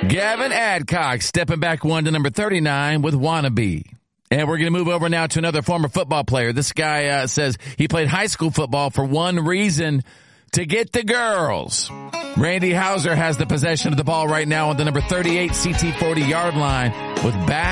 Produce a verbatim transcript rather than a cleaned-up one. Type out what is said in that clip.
Gavin Adcock stepping back one to number thirty-nine with Wannabe. And we're going to move over now to another former football player. This guy uh, says he played high school football for one reason, to get the girls. Randy Hauser has the possession of the ball right now on the number thirty-eight C T forty yard line with back.